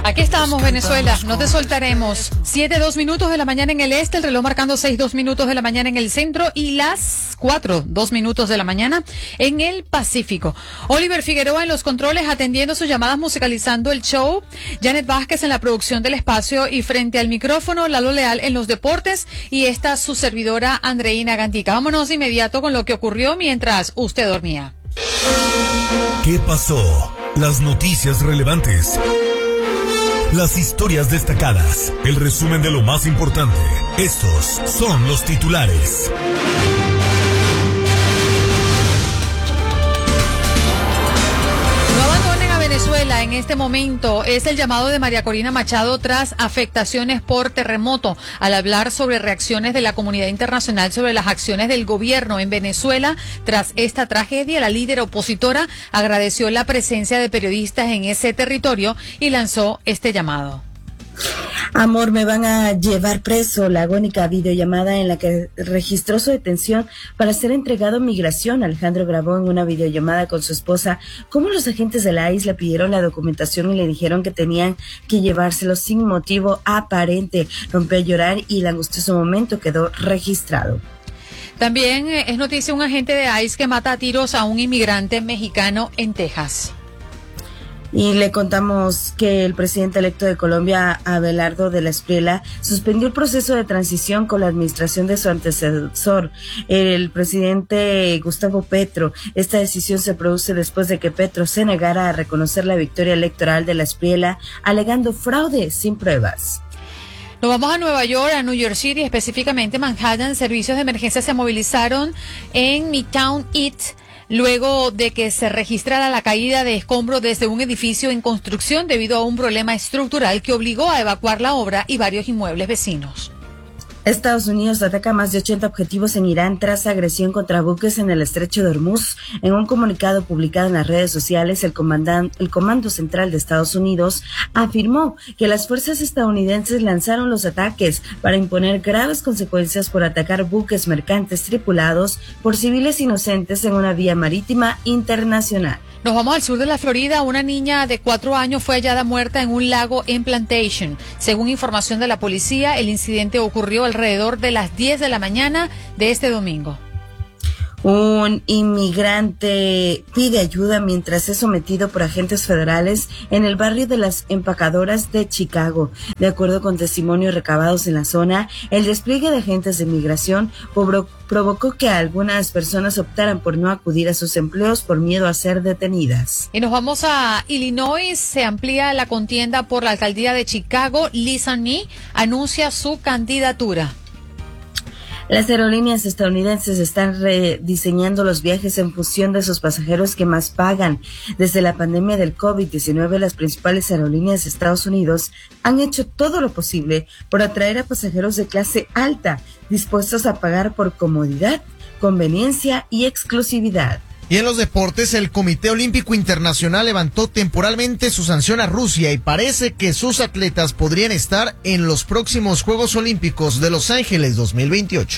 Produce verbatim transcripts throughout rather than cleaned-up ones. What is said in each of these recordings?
Aquí estamos, Venezuela, no te soltaremos. Siete, dos minutos de la mañana en el este, el reloj marcando seis, dos minutos de la mañana en el centro y las cuatro, dos minutos de la mañana en el Pacífico. Oliver Figueroa en los controles atendiendo sus llamadas, musicalizando el show. Janet Vázquez en la producción del espacio y frente al micrófono, Lalo Leal en los deportes y esta su servidora Andreina Gantica. Vámonos de inmediato con lo que ocurrió mientras usted dormía. ¿Qué pasó? Las noticias relevantes. Las historias destacadas, el resumen de lo más importante. Estos son los titulares. No abandonen a Venezuela en este momento. Es el llamado de María Corina Machado tras afectaciones por terremoto. Al hablar sobre reacciones de la comunidad internacional sobre las acciones del gobierno en Venezuela tras esta tragedia, la líder opositora agradeció la presencia de periodistas en ese territorio y lanzó este llamado. Amor, me van a llevar preso. La agónica videollamada en la que registró su detención para ser entregado a migración. Alejandro grabó en una videollamada con su esposa cómo los agentes de la isla pidieron la documentación y le dijeron que tenían que llevárselo sin motivo aparente. Rompió a llorar y el angustioso momento quedó registrado. También es noticia un agente de I C E que mata a tiros a un inmigrante mexicano en Texas. Y le contamos que el presidente electo de Colombia, Abelardo de la Espriella, suspendió el proceso de transición con la administración de su antecesor, el presidente Gustavo Petro. Esta decisión se produce después de que Petro se negara a reconocer la victoria electoral de la Espriella, alegando fraude sin pruebas. Nos vamos a Nueva York, a New York City, específicamente Manhattan. Servicios de emergencia se movilizaron en Midtown East luego de que se registrara la caída de escombros desde un edificio en construcción debido a un problema estructural que obligó a evacuar la obra y varios inmuebles vecinos. Estados Unidos ataca más de ochenta objetivos en Irán tras agresión contra buques en el estrecho de Hormuz. En un comunicado publicado en las redes sociales, el, comandan- el Comando Central de Estados Unidos afirmó que las fuerzas estadounidenses lanzaron los ataques para imponer graves consecuencias por atacar buques mercantes tripulados por civiles inocentes en una vía marítima internacional. Nos vamos al sur de la Florida. Una niña de cuatro años fue hallada muerta en un lago en Plantation. Según información de la policía, el incidente ocurrió alrededor de las diez de la mañana de este domingo. Un inmigrante pide ayuda mientras es sometido por agentes federales en el barrio de las Empacadoras de Chicago. De acuerdo con testimonios recabados en la zona, el despliegue de agentes de inmigración provocó que algunas personas optaran por no acudir a sus empleos por miedo a ser detenidas. Y nos vamos a Illinois. Se amplía la contienda por la alcaldía de Chicago. Lisa Nee anuncia su candidatura. Las aerolíneas estadounidenses están rediseñando los viajes en función de sus pasajeros que más pagan. Desde la pandemia del COVID diecinueve, las principales aerolíneas de Estados Unidos han hecho todo lo posible por atraer a pasajeros de clase alta, dispuestos a pagar por comodidad, conveniencia y exclusividad. Y en los deportes, el Comité Olímpico Internacional levantó temporalmente su sanción a Rusia y parece que sus atletas podrían estar en los próximos Juegos Olímpicos de Los Ángeles dos mil veintiocho.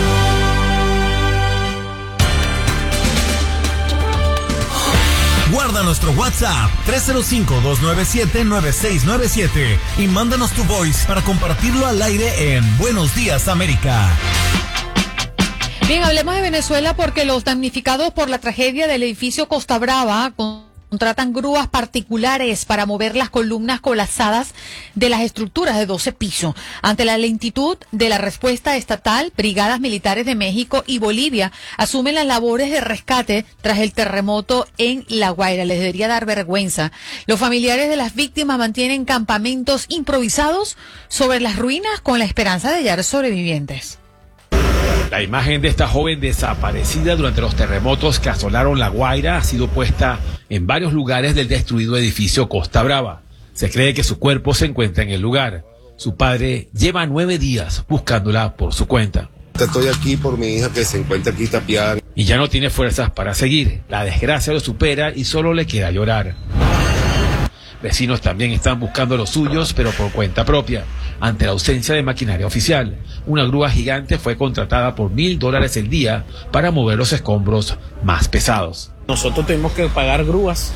Guarda nuestro WhatsApp tres cero cinco, dos nueve siete, nueve seis nueve siete y mándanos tu voice para compartirlo al aire en Buenos Días América. Bien, hablemos de Venezuela porque los damnificados por la tragedia del edificio Costa Brava contratan grúas particulares para mover las columnas colapsadas de las estructuras de doce pisos. Ante la lentitud de la respuesta estatal, brigadas militares de México y Bolivia asumen las labores de rescate tras el terremoto en La Guaira. Les debería dar vergüenza. Los familiares de las víctimas mantienen campamentos improvisados sobre las ruinas con la esperanza de hallar sobrevivientes. La imagen de esta joven desaparecida durante los terremotos que asolaron La Guaira ha sido puesta en varios lugares del destruido edificio Costa Brava. Se cree que su cuerpo se encuentra en el lugar. Su padre lleva nueve días buscándola por su cuenta. Estoy aquí por mi hija que se encuentra aquí tapiada. Y ya no tiene fuerzas para seguir. La desgracia lo supera y solo le queda llorar. Vecinos también están buscando los suyos, pero por cuenta propia. Ante la ausencia de maquinaria oficial, una grúa gigante fue contratada por mil dólares el día para mover los escombros más pesados. Nosotros tuvimos que pagar grúas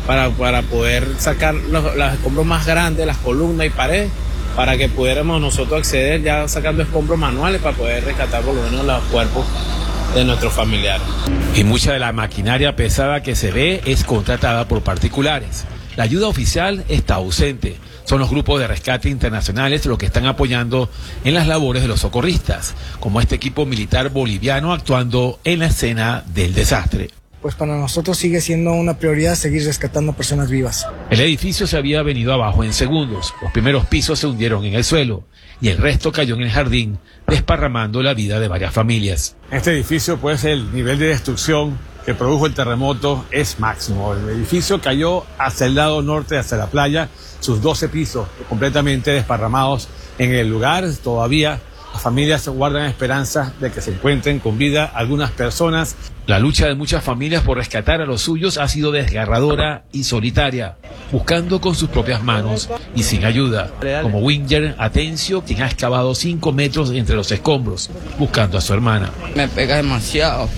para, para poder sacar los, los escombros más grandes, las columnas y paredes, para que pudiéramos nosotros acceder ya sacando escombros manuales para poder rescatar por lo menos los cuerpos de nuestros familiares. Y mucha de la maquinaria pesada que se ve es contratada por particulares. La ayuda oficial está ausente. Son los grupos de rescate internacionales los que están apoyando en las labores de los socorristas, como este equipo militar boliviano actuando en la escena del desastre. Pues para nosotros sigue siendo una prioridad seguir rescatando personas vivas. El edificio se había venido abajo en segundos. Los primeros pisos se hundieron en el suelo y el resto cayó en el jardín, desparramando la vida de varias familias. Este edificio, pues, el nivel de destrucción que produjo el terremoto es máximo. El edificio cayó hacia el lado norte, hacia la playa, sus doce pisos completamente desparramados en el lugar. Todavía las familias guardan esperanza de que se encuentren con vida algunas personas. La lucha de muchas familias por rescatar a los suyos ha sido desgarradora y solitaria, buscando con sus propias manos y sin ayuda, como Winger Atencio, quien ha excavado cinco metros entre los escombros, buscando a su hermana. Me pega demasiado.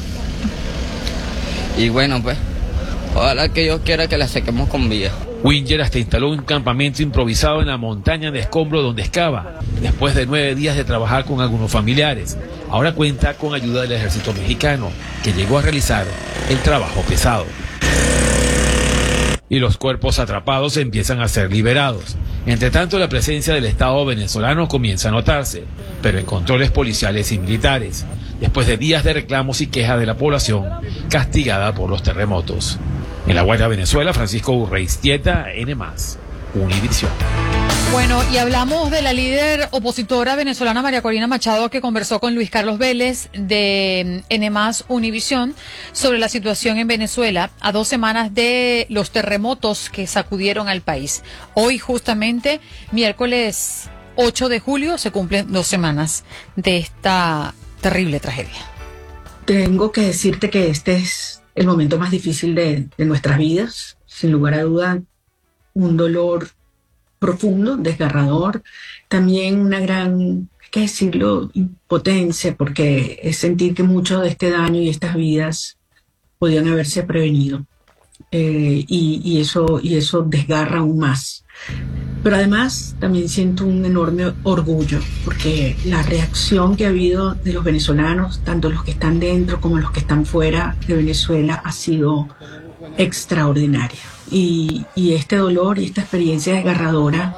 Y bueno, pues, ojalá que Dios quiera que la saquemos con vida. Winger hasta instaló un campamento improvisado en la montaña de escombros donde excava, después de nueve días de trabajar con algunos familiares. Ahora cuenta con ayuda del ejército mexicano, que llegó a realizar el trabajo pesado. Y los cuerpos atrapados empiezan a ser liberados. Entre tanto, la presencia del Estado venezolano comienza a notarse, pero en controles policiales y militares, después de días de reclamos y quejas de la población castigada por los terremotos. En La Guaira, Venezuela, Francisco Urreistieta, N más, Univisión. Bueno, y hablamos de la líder opositora venezolana María Corina Machado, que conversó con Luis Carlos Vélez de N más, Univisión, sobre la situación en Venezuela a dos semanas de los terremotos que sacudieron al país. Hoy, justamente, miércoles ocho de julio, se cumplen dos semanas de esta terrible tragedia. Tengo que decirte que este es el momento más difícil de, de nuestras vidas, sin lugar a duda, un dolor profundo, desgarrador, también una gran, hay que decirlo, impotencia, porque es sentir que mucho de este daño y estas vidas podían haberse prevenido, eh, y, y, eso, y eso desgarra aún más. Pero además también siento un enorme orgullo, porque la reacción que ha habido de los venezolanos, tanto los que están dentro como los que están fuera de Venezuela, ha sido extraordinaria. Y, y este dolor y esta experiencia desgarradora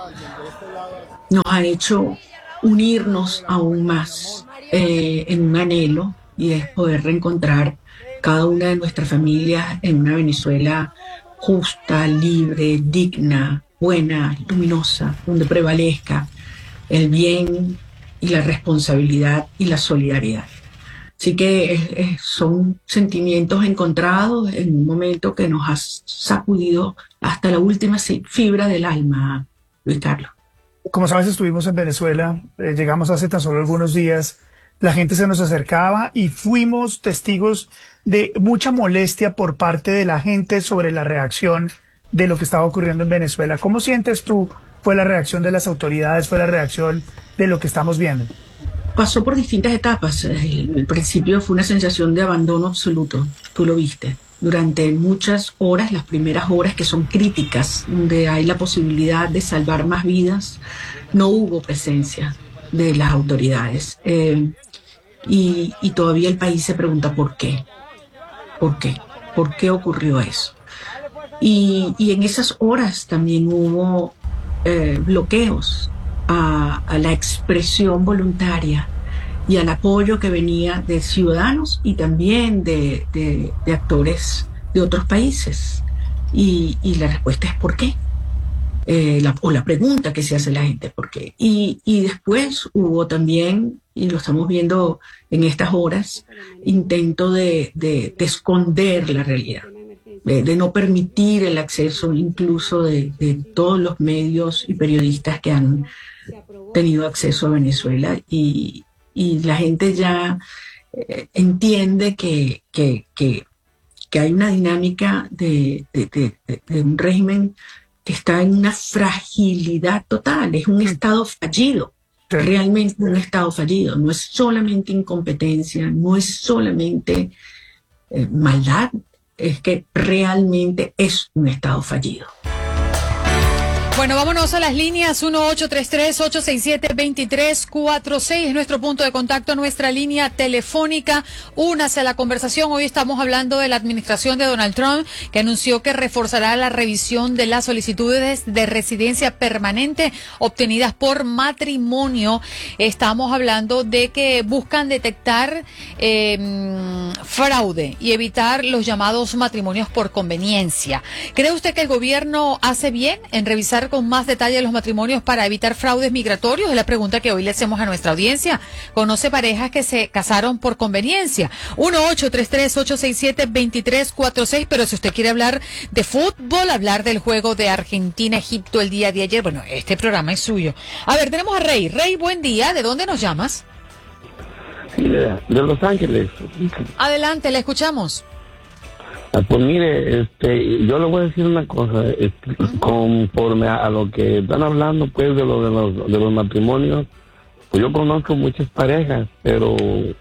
nos ha hecho unirnos aún más eh, en un anhelo, y es poder reencontrar cada una de nuestras familias en una Venezuela justa, libre, digna, buena, luminosa, donde prevalezca el bien y la responsabilidad y la solidaridad. Así que es, es, son sentimientos encontrados en un momento que nos ha sacudido hasta la última fibra del alma, Luis Carlos. Como sabes, estuvimos en Venezuela, eh, llegamos hace tan solo algunos días, la gente se nos acercaba y fuimos testigos de mucha molestia por parte de la gente sobre la reacción de lo que estaba ocurriendo en Venezuela. ¿Cómo sientes tú fue la reacción de las autoridades, fue la reacción de lo que estamos viendo? Pasó por distintas etapas. El principio fue una sensación de abandono absoluto, tú lo viste. Durante muchas horas, las primeras horas que son críticas, donde hay la posibilidad de salvar más vidas, no hubo presencia de las autoridades. Eh, y, y todavía el país se pregunta por qué. ¿Por qué? ¿Por qué ocurrió eso? Y, y en esas horas también hubo eh, bloqueos a, a la expresión voluntaria y al apoyo que venía de ciudadanos y también de, de, de actores de otros países. Y, y la respuesta es ¿por qué? Eh, la, o la pregunta que se hace la gente, ¿por qué? Y, y después hubo también, y lo estamos viendo en estas horas, intento de, de, de esconder la realidad. De, de no permitir el acceso incluso de, de todos los medios y periodistas que han tenido acceso a Venezuela, y, y la gente ya eh, entiende que, que, que, que hay una dinámica de, de, de, de, de un régimen que está en una fragilidad total, es un estado fallido, realmente un estado fallido, no es solamente incompetencia, no es solamente eh, maldad, es que realmente es un Estado fallido. Bueno, vámonos a las líneas uno ocho tres tres, ocho seis siete, dos tres cuatro seis, es nuestro punto de contacto, nuestra línea telefónica. Únase a la conversación. Hoy estamos hablando de la administración de Donald Trump, que anunció que reforzará la revisión de las solicitudes de residencia permanente obtenidas por matrimonio. Estamos hablando de que buscan detectar eh, fraude y evitar los llamados matrimonios por conveniencia. ¿Cree usted que el gobierno hace bien en revisar con más detalle los matrimonios para evitar fraudes migratorios? Es la pregunta que hoy le hacemos a nuestra audiencia. ¿Conoce parejas que se casaron por conveniencia? uno ocho tres tres, ocho seis siete, dos tres cuatro seis, pero si usted quiere hablar de fútbol, hablar del juego de Argentina-Egipto el día de ayer, bueno, este programa es suyo. A ver, tenemos a Rey. Rey, buen día. ¿De dónde nos llamas? Sí, de, de Los Ángeles. Adelante, le escuchamos. Pues mire, este, yo le voy a decir una cosa, este, conforme a, a lo que están hablando, pues, de lo de los, de los matrimonios, pues yo conozco muchas parejas, pero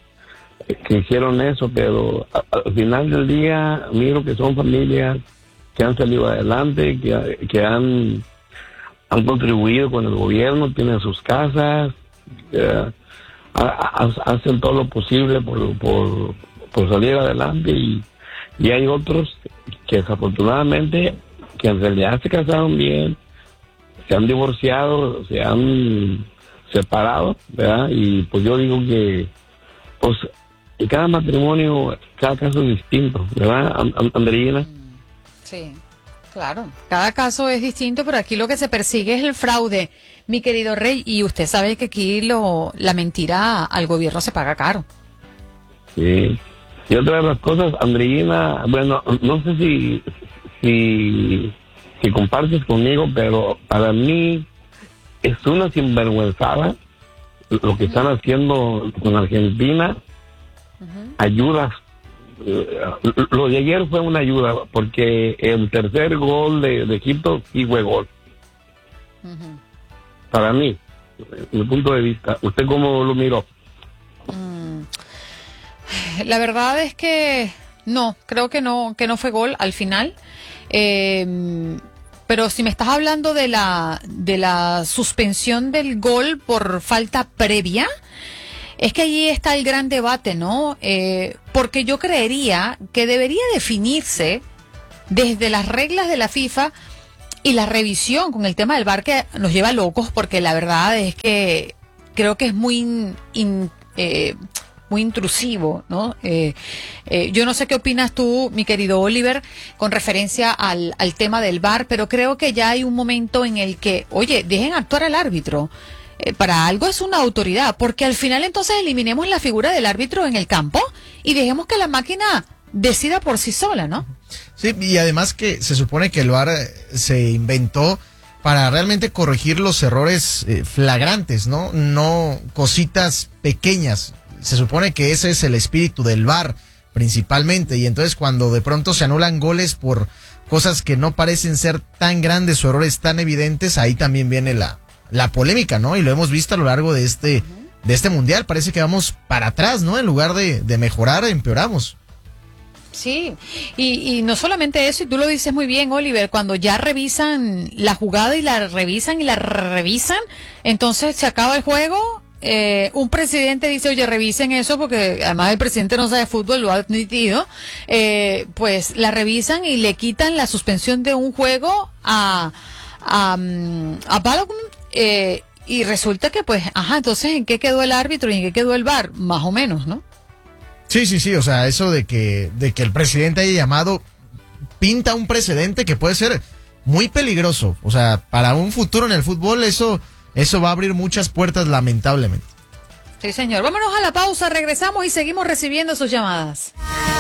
que hicieron eso, pero a, al final del día miro que son familias que han salido adelante, que, que han, han contribuido con el gobierno, tienen sus casas, eh, ha, ha, hacen todo lo posible por, por, por salir adelante y Y hay otros que desafortunadamente, que en realidad se casaron bien, se han divorciado, se han separado, ¿verdad? Y pues yo digo que, pues, cada matrimonio, cada caso es distinto, ¿verdad, Andreina? Sí, claro. Cada caso es distinto, pero aquí lo que se persigue es el fraude, mi querido Rey, y usted sabe que aquí lo, la mentira al gobierno se paga caro. Sí. Y otra de las cosas, Andreina, bueno, no sé si, si, si compartes conmigo, pero para mí es una sinvergüenzada lo que están haciendo con Argentina. Uh-huh. Ayudas. Lo de ayer fue una ayuda, porque el tercer gol de, de Egipto sí fue gol. Uh-huh. Para mí, desde mi punto de vista. ¿Usted cómo lo miró? Mm. La verdad es que no, creo que no, que no fue gol al final. Eh, pero si me estás hablando de la, de la suspensión del gol por falta previa, es que allí está el gran debate, ¿no? Eh, porque yo creería que debería definirse desde las reglas de la FIFA y la revisión con el tema del V A R, que nos lleva locos, porque la verdad es que creo que es muy in, in, eh, muy intrusivo, ¿no? Eh, eh, yo no sé qué opinas tú, mi querido Oliver, con referencia al, al tema del V A R, pero creo que ya hay un momento en el que, oye, dejen actuar al árbitro. Eh, para algo es una autoridad, porque al final entonces eliminemos la figura del árbitro en el campo y dejemos que la máquina decida por sí sola, ¿no? Sí, y además que se supone que el V A R se inventó para realmente corregir los errores eh, flagrantes, ¿no? No cositas pequeñas. Se supone que ese es el espíritu del V A R principalmente, y entonces cuando de pronto se anulan goles por cosas que no parecen ser tan grandes o errores tan evidentes, ahí también viene la, la polémica, ¿no? Y lo hemos visto a lo largo de este, de este mundial, parece que vamos para atrás, ¿no? En lugar de, de mejorar, empeoramos. Sí, y, y no solamente eso, y tú lo dices muy bien, Oliver, cuando ya revisan la jugada y la revisan y la revisan, entonces se acaba el juego. Eh, un presidente dice, oye, revisen eso, porque además el presidente no sabe fútbol, lo ha admitido, eh, pues la revisan y le quitan la suspensión de un juego a a, a Balogun, eh, y resulta que pues, ajá, entonces ¿en qué quedó el árbitro y en qué quedó el V A R? Más o menos, ¿no? Sí, sí, sí, o sea, eso de que, de que el presidente haya llamado pinta un precedente que puede ser muy peligroso, o sea, para un futuro en el fútbol eso... Eso va a abrir muchas puertas, lamentablemente. Sí, señor. Vámonos a la pausa, regresamos y seguimos recibiendo sus llamadas.